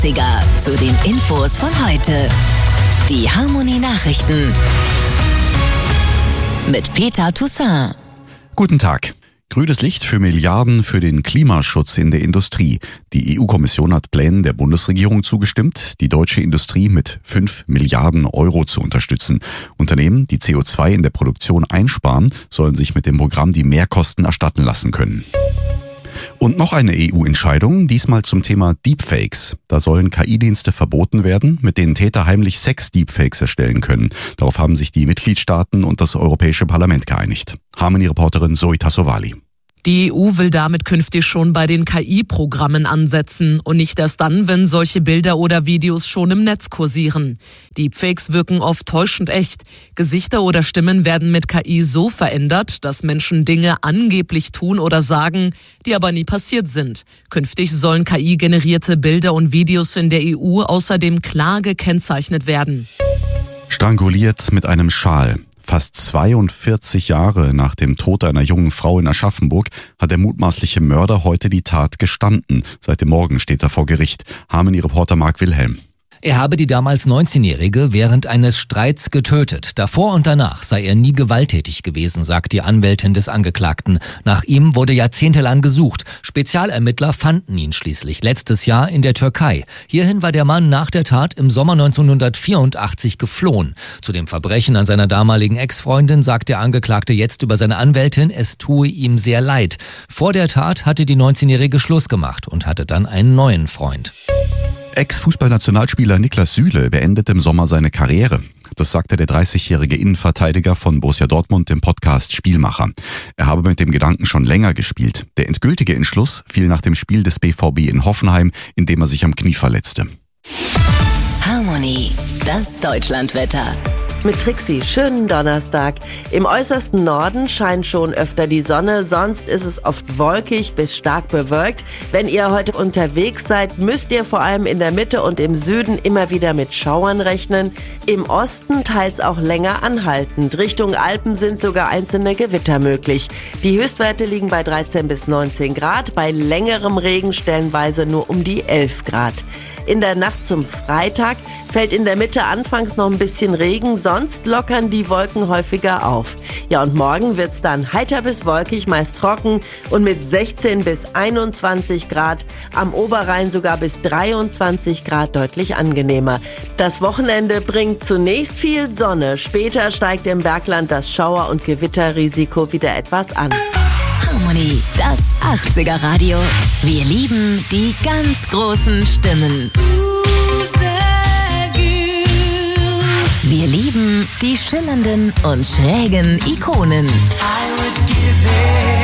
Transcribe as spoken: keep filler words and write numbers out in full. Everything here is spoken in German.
achtziger zu den Infos von heute. Die Harmonie-Nachrichten mit Peter Toussaint. Guten Tag. Grünes Licht für Milliarden für den Klimaschutz in der Industrie. Die E U-Kommission hat Plänen der Bundesregierung zugestimmt, die deutsche Industrie mit fünf Milliarden Euro zu unterstützen. Unternehmen, die C O zwei in der Produktion einsparen, sollen sich mit dem Programm die Mehrkosten erstatten lassen können. Und noch eine E U-Entscheidung, diesmal zum Thema Deepfakes. Da sollen K I-Dienste verboten werden, mit denen Täter heimlich Sex-Deepfakes erstellen können. Darauf haben sich die Mitgliedstaaten und das Europäische Parlament geeinigt. Harmonie-Reporterin Zoe Tassovali. Die E U will damit künftig schon bei den K I-Programmen ansetzen und nicht erst dann, wenn solche Bilder oder Videos schon im Netz kursieren. Deepfakes wirken oft täuschend echt. Gesichter oder Stimmen werden mit K I so verändert, dass Menschen Dinge angeblich tun oder sagen, die aber nie passiert sind. Künftig sollen K I-generierte Bilder und Videos in der E U außerdem klar gekennzeichnet werden. Stranguliert mit einem Schal. Fast zweiundvierzig Jahre nach dem Tod einer jungen Frau in Aschaffenburg hat der mutmaßliche Mörder heute die Tat gestanden. Seit dem Morgen steht er vor Gericht. Harmonie-Reporter Marc Wilhelm. Er habe die damals neunzehnjährige während eines Streits getötet. Davor und danach sei er nie gewalttätig gewesen, sagt die Anwältin des Angeklagten. Nach ihm wurde jahrzehntelang gesucht. Spezialermittler fanden ihn schließlich letztes Jahr in der Türkei. Hierhin war der Mann nach der Tat im Sommer neunzehnhundertvierundachtzig geflohen. Zu dem Verbrechen an seiner damaligen Ex-Freundin sagt der Angeklagte jetzt über seine Anwältin, es tue ihm sehr leid. Vor der Tat hatte die neunzehnjährige Schluss gemacht und hatte dann einen neuen Freund. Ex-Fußballnationalspieler Niklas Süle beendet im Sommer seine Karriere. Das sagte der dreißigjährige Innenverteidiger von Borussia Dortmund im Podcast Spielmacher. Er habe mit dem Gedanken schon länger gespielt. Der endgültige Entschluss fiel nach dem Spiel des B V B in Hoffenheim, in dem er sich am Knie verletzte. Harmonie, das Deutschlandwetter. Mit Trixie, schönen Donnerstag. Im äußersten Norden scheint schon öfter die Sonne, sonst ist es oft wolkig bis stark bewölkt. Wenn ihr heute unterwegs seid, müsst ihr vor allem in der Mitte und im Süden immer wieder mit Schauern rechnen. Im Osten teils auch länger anhaltend. Richtung Alpen sind sogar einzelne Gewitter möglich. Die Höchstwerte liegen bei dreizehn bis neunzehn Grad, bei längerem Regen stellenweise nur um die elf Grad. In der Nacht zum Freitag fällt in der Mitte anfangs noch ein bisschen Regen, sonst lockern die Wolken häufiger auf. Ja, und morgen wird's dann heiter bis wolkig, meist trocken und mit sechzehn bis einundzwanzig Grad, am Oberrhein sogar bis dreiundzwanzig Grad deutlich angenehmer. Das Wochenende bringt zunächst viel Sonne, später steigt im Bergland das Schauer- und Gewitterrisiko wieder etwas an. Harmonie, das achtziger-Radio. Wir lieben die ganz großen Stimmen. Wir lieben die schillernden und schrägen Ikonen.